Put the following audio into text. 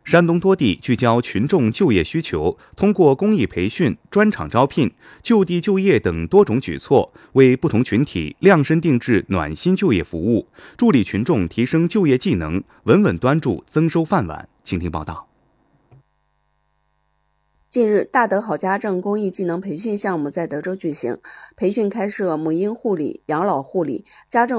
山东多地聚焦群众就业需求，通过公益培训、专场招聘、就地就业等多种举措，为不同群体量身定制暖心就业服务，助力群众提升就业技能，稳稳端住增收饭碗。请听报道。 近日，大德好家政公益技能培训项目在德州举行，培训开设母婴护理、养老护理、家政